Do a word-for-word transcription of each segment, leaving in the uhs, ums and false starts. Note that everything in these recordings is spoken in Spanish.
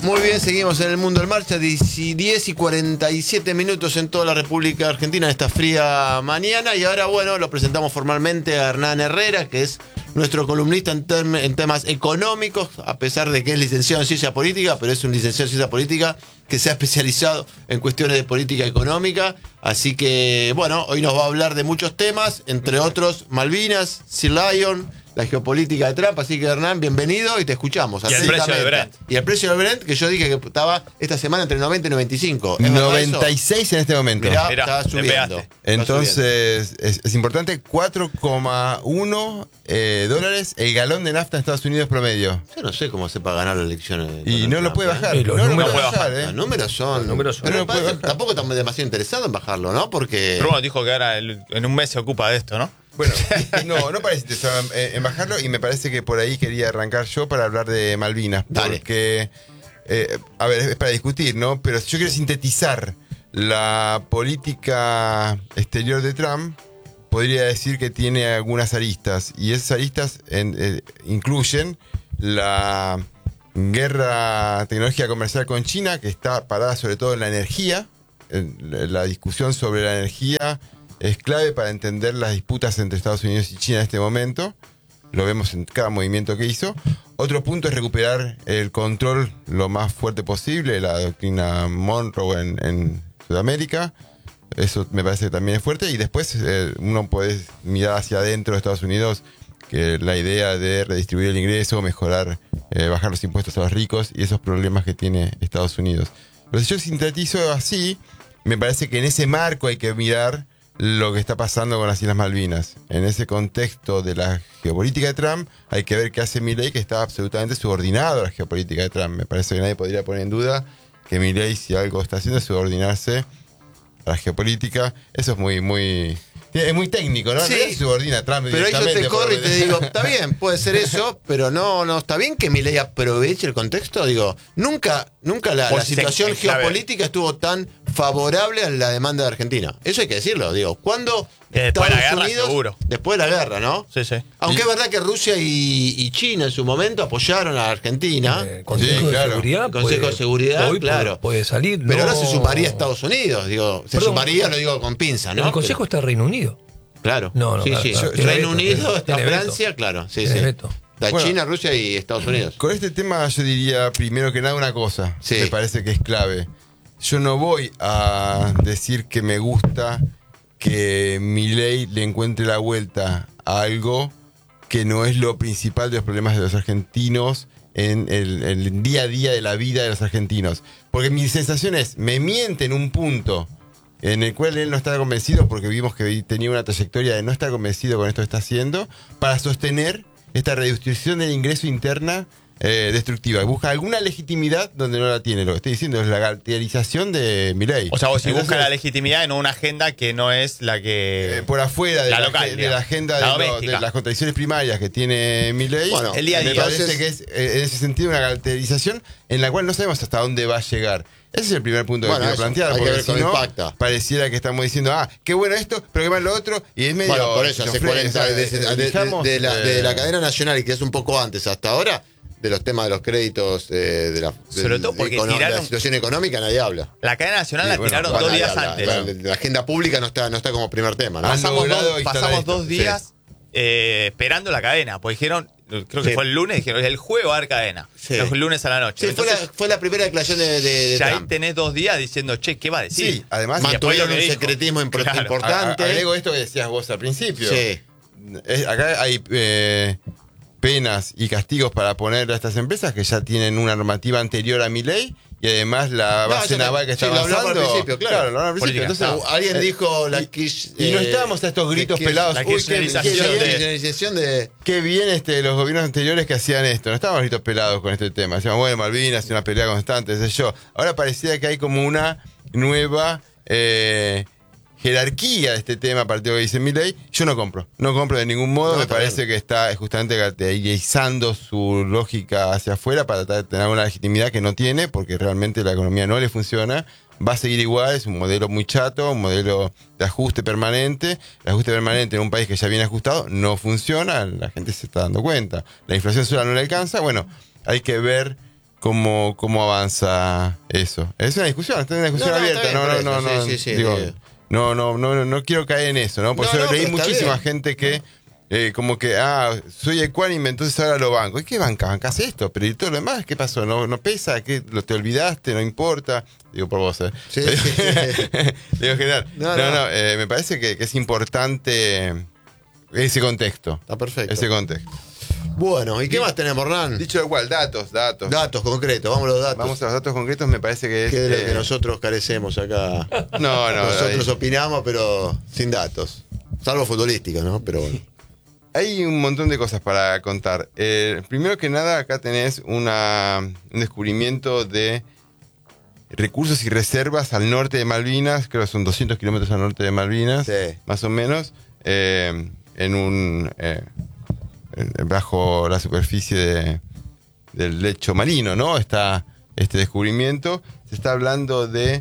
Muy bien, seguimos en el Mundo en Marcha, diez y cuarenta y siete minutos en toda la República Argentina en esta fría mañana. Y ahora, bueno, lo presentamos formalmente a Hernán Herrera, que es nuestro columnista en, term- en temas económicos, a pesar de que es licenciado en Ciencia Política, pero es un licenciado en Ciencia Política que se ha especializado en cuestiones de política económica. Así que, bueno, hoy nos va a hablar de muchos temas, entre otros Malvinas, Sea Lion, la geopolítica de Trump. Así que, Hernán, bienvenido y te escuchamos. Y el precio del Brent. Y el precio del Brent, que yo dije que estaba esta semana entre noventa y noventa y cinco. ¿Es noventa y seis en este momento. Mirá, Mirá, estaba le subiendo. pegaste. Entonces, es, es importante, cuatro coma uno eh, dólares el galón de nafta en Estados Unidos promedio. Yo no sé cómo se para ganar las elecciones. Y no lo puede bajar. Y los no lo números- puede no puede bajar, bajar. ¿eh? Los números son. Los números son. Pero No me lo puede parece- bajar. tampoco estamos demasiado interesados en bajarlo, ¿no? Porque. Pero bueno, dijo que ahora el- en un mes se ocupa de esto, ¿no? Bueno, no, no parece interesado en, en bajarlo y me parece que por ahí quería arrancar yo para hablar de Malvinas. Dale. Porque, eh, a ver, es para discutir, ¿no? Pero si yo quiero sintetizar la política exterior de Trump, podría decir que tiene algunas aristas. Y esas aristas en- eh, incluyen la guerra tecnológica comercial con China, que está parada sobre todo en la energía. En la la discusión sobre la energía es clave para entender las disputas entre Estados Unidos y China en este momento. Lo vemos en cada movimiento que hizo. Otro punto es recuperar el control lo más fuerte posible, la doctrina Monroe en, en Sudamérica. Eso me parece que también es fuerte. Y después eh, uno puede mirar hacia adentro de Estados Unidos, que la idea de redistribuir el ingreso, mejorar, eh, bajar los impuestos a los ricos y esos problemas que tiene Estados Unidos. Pero si yo sintetizo así, me parece que en ese marco hay que mirar lo que está pasando con las Islas Malvinas. En ese contexto de la geopolítica de Trump, hay que ver qué hace Milei, que está absolutamente subordinado a la geopolítica de Trump. Me parece que nadie podría poner en duda que Milei, si algo está haciendo, es subordinarse a la geopolítica. Eso es muy, muy... Es muy técnico, ¿no? Sí. No se subordina a Trump Pero ahí yo te directamente, corro y por- te digo, está bien, puede ser eso, pero no, no está bien que Milei aproveche el contexto. Digo, nunca, nunca la, Pues la sí, situación en clave. geopolítica estuvo tan favorable a la demanda de Argentina. Eso hay que decirlo, digo. ¿Cuándo Eh, después de la Estados guerra, Unidos- seguro. Después de la guerra, ¿no? Sí, sí. Aunque Y- es verdad que Rusia y, y China en su momento apoyaron a Argentina. Eh, Consejo Sí, de claro. Seguridad. El Consejo puede- de Seguridad, hoy claro. Puede, puede salir. Pero no, ahora se sumaría a Estados Unidos, digo. Se Perdón. sumaría, lo digo con pinza, ¿no? El Consejo está Reino Unido. Claro. No, no, sí, claro, sí. claro. Reino Tiene Unido, veto, está tiene veto. Francia, claro. Sí, Tiene sí. veto. Está Bueno. China, Rusia y Estados Unidos. Con este tema yo diría primero que nada una cosa, Sí. me parece que es clave. Yo no voy a decir que me gusta que Milei le encuentre la vuelta a algo que no es lo principal de los problemas de los argentinos en el, el día a día de la vida de los argentinos. Porque mi sensación es, me miente en un punto en el cual él no está convencido, porque vimos que tenía una trayectoria de no estar convencido con esto que está haciendo, para sostener esta redistribución del ingreso interna eh, destructiva. Busca alguna legitimidad donde no la tiene. Lo que estoy diciendo es la galterización de Milei. O sea, vos si Entonces, busca la legitimidad en una agenda que no es la que... eh, por afuera de La la, local, de digamos. la agenda La de, lo- doméstica. de las contradicciones primarias que tiene Milei, Bueno, el día a me día. parece Entonces- que es eh, en ese sentido una galterización en la cual no sabemos hasta dónde va a llegar. Ese es el primer punto que Bueno, quiero eso, plantear, hay que porque ver si cómo no, impacta. pareciera que estamos diciendo, ah, qué bueno esto, pero qué mal lo otro, y es medio... Bueno, por eso, hace esquizofrénico, cuarenta, o sea, desde- de, de- elijamos, de la, de eh, la cadena nacional, y que es un poco antes hasta ahora, de los temas de los créditos, eh, de, la, de- Sobre todo porque de, econo- de la tiraron- situación económica, nadie habla. La cadena nacional Sí, la bueno, tiraron bueno, dos Nadie días habla. antes. La, la- la agenda pública no está, no está como primer tema, ¿no? Han Pasamos, logrado dos, instalar pasamos esto. dos días eh, esperando la cadena. Pues dijeron, creo que Sí. fue el lunes, dijeron, el jueves va a haber cadena. Sí. Los lunes a la noche. Sí, fue, la, Entonces, fue la primera declaración de, de, de ya ahí Trump. tenés dos días diciendo, che, ¿qué va a decir? Sí, además... Y después lo Mantuvieron que un dijo. secretismo impor- Claro. importante. A- a- Agrego esto que decías vos al principio. Sí. Es- acá hay eh, penas y castigos para poner a estas empresas que ya tienen una normativa anterior a mi ley y además la No, base eso naval que sí, está lo hablamos al avanzando. principio, claro. lo hablamos al principio. Política. Entonces, No, alguien eh, dijo la y- quish- y no eh, estábamos a estos gritos que- pelados. la Uy, qué- kirchnerización qué bien, de- kirchnerización de... qué bien este, los gobiernos anteriores que hacían esto. No estábamos gritos pelados con este tema. Decíamos, bueno, Malvinas, una pelea constante, sé yo. Ahora parecía que hay como una nueva eh, jerarquía de este tema a partir de lo que dice Milei. Yo no compro. No compro de ningún modo. No, Me está parece bien. que está justamente galterizando su lógica hacia afuera para tratar de tener una legitimidad que no tiene, porque realmente la economía no le funciona. Va a seguir igual, es un modelo muy chato, un modelo de ajuste permanente. El ajuste permanente en un país que ya viene ajustado no funciona, la gente se está dando cuenta. La inflación sola no le alcanza. Bueno, hay que ver cómo, cómo avanza eso. Es una discusión, es una discusión No, no, abierta. está No, bien, no, por no, eso, no, sí, sí, sí, digo, digo. no, no, no, no, no quiero caer en eso, ¿no? Porque No, yo no, leí pero está muchísima bien. gente que eh, como que, ah, soy ecuánime, entonces ahora lo banco. ¿Y qué banca? ¿Bancas esto? Pero ¿y todo lo demás? ¿Qué pasó? ¿No, no pesa? ¿Qué, lo, ¿Te olvidaste? ¿No importa? Digo por vos, ¿eh? Sí, sí, sí. Digo en general. No, No, no, no. eh, me parece que, que es importante ese contexto. Está perfecto. Ese contexto. Bueno, ¿y qué más tenemos, Hernán? Dicho lo cual, datos, datos. Datos concretos, vamos a los datos. Vamos a los datos concretos, me parece que es... que es de lo eh, que nosotros carecemos acá. No, no, Nosotros hay, opinamos, pero sin datos. Salvo futbolísticos, ¿no? Pero bueno. hay un montón de cosas para contar. Eh, primero que nada, acá tenés una, un descubrimiento de recursos y reservas al norte de Malvinas, creo que son doscientos kilómetros al norte de Malvinas, Sí. más o menos, eh, en un... eh, en- bajo la superficie de- del lecho marino, ¿no? Está este descubrimiento. Se está hablando de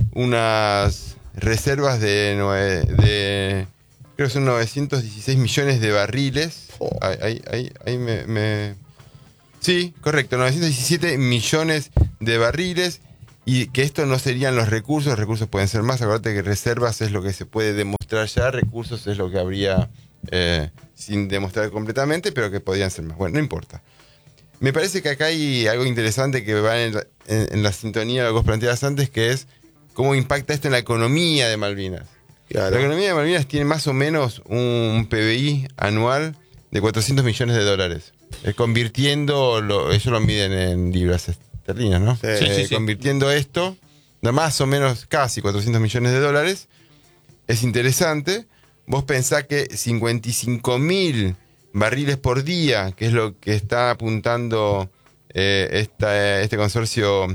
unas reservas de, nue- de creo que son novecientos dieciséis millones de barriles. Oh. Ahí, ahí, ahí, ahí me, me- Sí, correcto, novecientos diecisiete millones de barriles. Y que esto no serían los recursos, los recursos pueden ser más. Acuérdate que reservas es lo que se puede demostrar ya, recursos es lo que habría eh, sin demostrar completamente, pero que podrían ser más. Bueno, no importa. Me parece que acá hay algo interesante que va en la, en, en la sintonía de lo que vos planteabas antes, que es cómo impacta esto en la economía de Malvinas. Claro. La economía de Malvinas tiene más o menos un P B I anual de cuatrocientos millones de dólares. Eh, convirtiendo, lo, ellos lo miden en libras esterlinas, ¿no? Sí. Eh, Sí, sí, sí. Convirtiendo esto, da más o menos casi cuatrocientos millones de dólares. Es interesante. Vos pensás que cincuenta y cinco mil barriles por día, que es lo que está apuntando eh, esta, este consorcio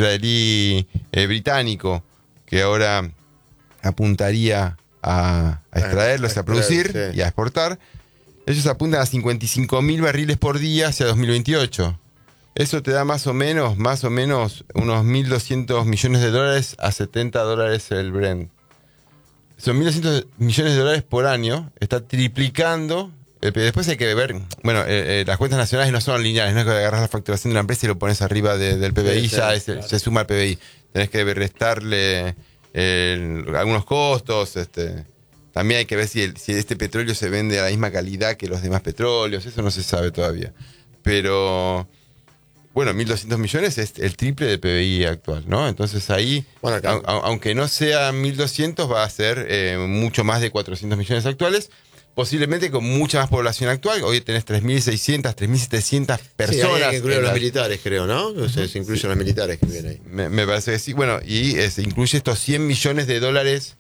israelí-británico, que ahora apuntaría a, a extraerlos, a, a producir extraer, sí. y a exportar. Ellos apuntan a cincuenta y cinco mil barriles por día hacia dos mil veintiocho. Eso te da más o menos, más o menos unos mil doscientos millones de dólares a setenta dólares el Brent. Son mil doscientos millones de dólares por año. Está triplicando. Eh, pero después hay que ver, bueno, eh, eh, las cuentas nacionales no son lineales, no es que agarras la facturación de la empresa y lo pones arriba de- del P B I, Sí, sí, ya es- claro. se suma al P B I. Tenés que restarle eh, algunos costos. Este, también hay que ver si, el- si este petróleo se vende a la misma calidad que los demás petróleos, eso no se sabe todavía. Pero, bueno, mil doscientos millones es el triple del P B I actual, ¿no? Entonces ahí, Bueno, acá- au- au- aunque no sea mil doscientos, va a ser eh, mucho más de cuatrocientos millones actuales. Posiblemente con mucha más población actual. Hoy tenés tres mil seiscientas, tres mil setecientas Sí, personas. hay que incluir a en los la- militares, creo, ¿no? O sea, se incluyen los militares que vienen ahí. me, me parece que sí. Bueno, y eh, se incluye estos cien millones de dólares,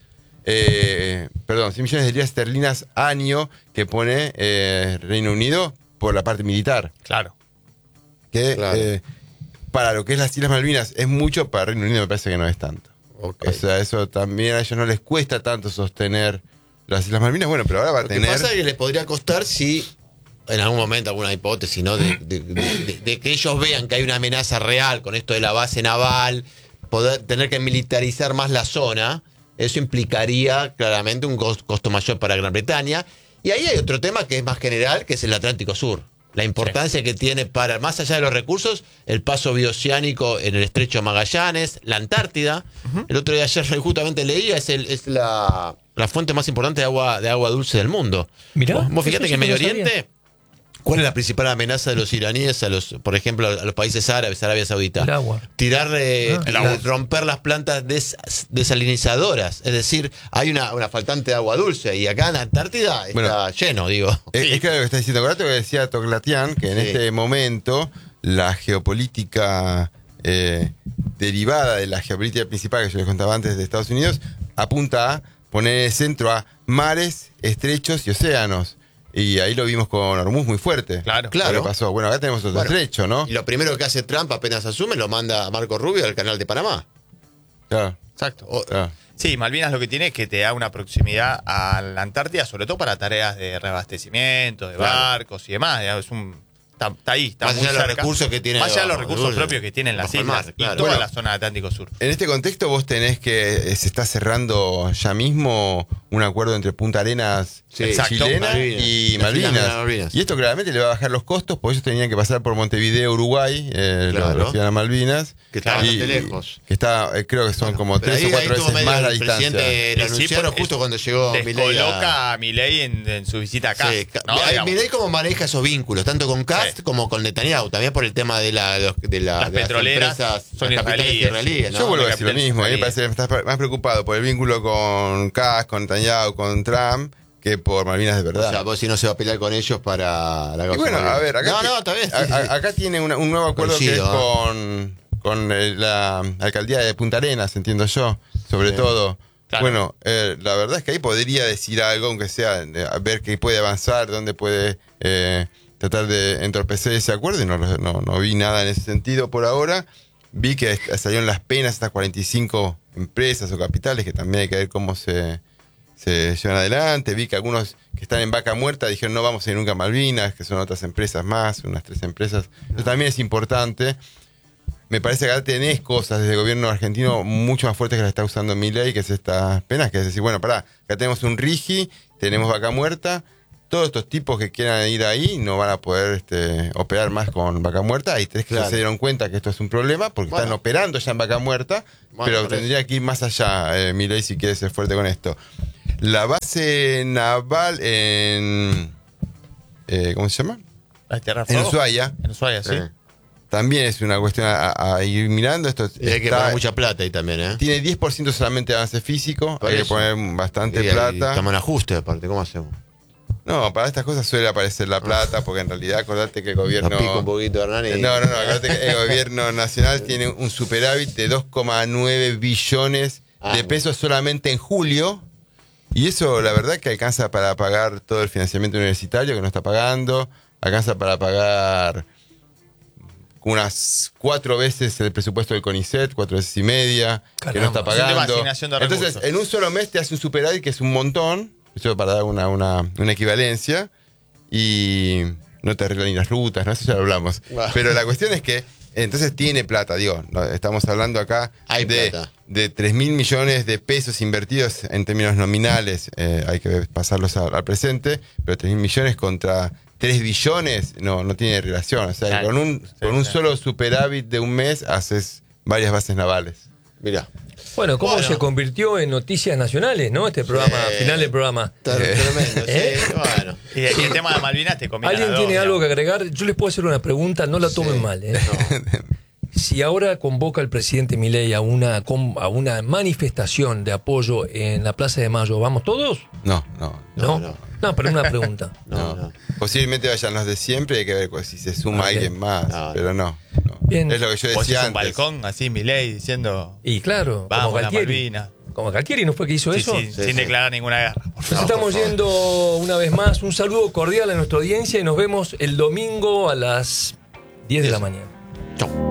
eh, perdón, cien millones de libras esterlinas año que pone eh, Reino Unido por la parte militar. Claro. Que Claro. eh, para lo que es las Islas Malvinas es mucho, para Reino Unido me parece que no es tanto. Ok. O sea, eso también a ellos no les cuesta tanto sostener las Islas Malvinas. Bueno, pero ahora va a Lo que tener... pasa es que les podría costar si en algún momento, alguna hipótesis, ¿no? De, de- de- de que ellos vean que hay una amenaza real con esto de la base naval, poder tener que militarizar más la zona, eso implicaría claramente un cos- costo mayor para Gran Bretaña. Y ahí hay otro tema que es más general, que es el Atlántico Sur. La importancia que tiene para, más allá de los recursos, el paso bioceánico en el estrecho de Magallanes, la Antártida. El otro día ayer justamente leía, es, el, es la, la fuente más importante de agua, de agua dulce del mundo. Mirá, Vos, vos fíjate eso que en yo no Medio sabía. Oriente, ¿cuál es la principal amenaza de los iraníes a los, por ejemplo, a los países árabes, Arabia Saudita? El agua. Tirar, eh, Ah, el la- agua. romper las plantas des- desalinizadoras. Es decir, hay una, una faltante de agua dulce y acá en la Antártida está Bueno. lleno, digo. Es, Sí. es claro lo que está diciendo. Acordate lo que decía Toglatian, que en Sí. este momento la geopolítica eh, derivada de la geopolítica principal que yo les contaba antes de Estados Unidos apunta a poner el centro a mares, estrechos y océanos. Y ahí lo vimos con Hormuz muy fuerte. Claro. Claro. Lo que pasó. Bueno, acá tenemos otro Bueno, estrecho, ¿no? Y lo primero que hace Trump apenas asume, lo manda a Marco Rubio al canal de Panamá. Claro, Exacto. O- claro. Sí, Malvinas lo que tiene es que te da una proximidad a la Antártida, sobre todo para tareas de reabastecimiento, de Claro. barcos y demás. digamos, Es un, está, está ahí, está Más muy allá de los cerca. recursos que tiene Más allá de los bajo- recursos bajo- propios que tienen las bajo el islas mar, y claro. toda Bueno, la zona del Atlántico Sur. En este contexto vos tenés que eh, se está cerrando ya mismo un acuerdo entre Punta Arenas Sí, exacto, chilena Malvinas. y Las Malvinas. Islas Malvinas. Y esto claramente le va a bajar los costos, porque ellos tenían que pasar por Montevideo, Uruguay, eh, Claro. los, los que iban a Malvinas. Que está Y- bastante lejos. Que está, eh, creo que son como Pero tres ahí- o cuatro ahí tuvo veces medio más la el distancia. presidente lo Y sí, anunciaron porque justo cuando llegó Milei a- Descoloca a Milei en, en su visita acá. Sí, ca- ¿no? Ay, Digamos. Milei cómo maneja esos vínculos, tanto con Cast Sí. como con Netanyahu, también por el tema de, la, los- de, la, Las de petroleras empresas, son las capitales israelíes. israelíes, ¿no? Yo vuelvo a De decir lo capitales mismo, a mí me israelíes. parece que estás más preocupado por el vínculo con Kass, con Netanyahu, con Trump, que por Malvinas de verdad. O sea, vos si no se va a pelear con ellos para la Y causa bueno, malvina. a ver, acá, No, ti- no, está bien. a- sí, a- sí. acá tiene una- un nuevo acuerdo Coincido, que es ¿eh? con, con eh, la alcaldía de Punta Arenas, entiendo yo, sobre Sí. todo. Claro. Bueno, eh, la verdad es que ahí podría decir algo, aunque sea eh, a ver qué puede avanzar, dónde puede eh, tratar de entorpecer ese acuerdo, y no, lo- no, no vi nada en ese sentido por ahora. Vi que est- salieron las penas estas cuarenta y cinco empresas o capitales, que también hay que ver cómo se, se llevan adelante. Vi que algunos que están en vaca muerta dijeron no vamos a ir nunca a Malvinas, que son otras empresas más, unas tres empresas. Eso también es importante. Me parece que acá tenés cosas desde el gobierno argentino mucho más fuertes que las está usando Milei, que es estas penas, que es decir, bueno, pará, acá tenemos un Rigi, tenemos vaca muerta, todos estos tipos que quieran ir ahí no van a poder este, operar más con vaca muerta. Hay tres que Claro. se dieron cuenta que esto es un problema porque Bueno. están operando ya en vaca muerta, Bueno, pero por eso. tendría que ir más allá, eh, Milei, si quiere ser fuerte con esto. La base naval en... eh, ¿Cómo se llama? ¿Las tierras En fuego? Ushuaia. En Ushuaia, sí. Sí. También es una cuestión a, a ir mirando. Esto Y hay que está- poner mucha plata ahí también, ¿eh? tiene diez por ciento solamente de avance físico, Por hay que eso. poner bastante Y ahí plata. Estamos en ajuste, aparte, ¿cómo hacemos? No, para estas cosas suele aparecer la plata, porque en realidad acordate que el gobierno... Nos pica un poquito, Hernán. y- No, no, no, acordate que el gobierno nacional tiene un superávit de dos coma nueve billones Ah, de pesos solamente en julio. Y eso, la verdad, que alcanza para pagar todo el financiamiento universitario que no está pagando, alcanza para pagar unas cuatro veces el presupuesto del CONICET, cuatro veces y media, que no está Caramba, es una pagando. asignación de Entonces, recursos. en un solo mes te hace un superávit que es un montón, eso para dar una, una, una equivalencia, y no te arregla ni las rutas, ¿no? Eso ya lo hablamos. Wow. Pero la cuestión es que, entonces tiene plata, digo, no, estamos hablando acá Hay de, plata. de tres mil millones de pesos invertidos en términos nominales, eh, hay que pasarlos a- al presente, pero tres mil millones contra tres billones no, no tiene relación. O sea, Claro. con un, Sí, con un sí. solo superávit de un mes haces varias bases navales. Mirá. Bueno, ¿cómo Bueno. se convirtió en noticias nacionales, no? Este programa, Sí. final del programa. Está Eh. tremendo, ¿Eh? sí. Bueno. Y el, y el tema de Malvinas te combina ¿Alguien las dos, tiene algo que digamos. agregar? Yo les puedo hacer una pregunta, no la tomen Sí. mal. ¿eh? No. Si ahora convoca el presidente Milei a una, com- a una manifestación de apoyo en la Plaza de Mayo, ¿vamos todos? No, no. No, No, no, no. pero una pregunta. No, No, no. Posiblemente vayan los de siempre, hay que ver si se suma Ok. alguien más, No, pero no, no. Bien. Es lo que yo Vos decía hiciste un antes. balcón así, Milei, diciendo Y claro, vamos como a Galtieri. Malvinas. Como Galtieri, ¿no fue que hizo Sí, eso? sí, Sí, sin sí. declarar ninguna guerra. Por Nos favor. estamos por favor. yendo una vez más. Un saludo cordial a nuestra audiencia y nos vemos el domingo a las diez de la mañana. Chau.